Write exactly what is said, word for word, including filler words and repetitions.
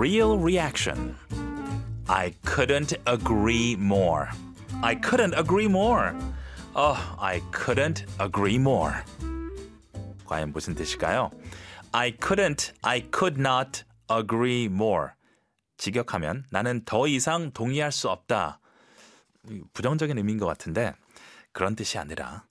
real reaction. I couldn't agree more. I couldn't agree more. Oh, I couldn't agree more. 과연 무슨 뜻일까요? I couldn't, I could not agree more. 직역하면 나는 더 이상 동의할 수 없다. 부정적인 의미인 것 같은데 그런 뜻이 아니라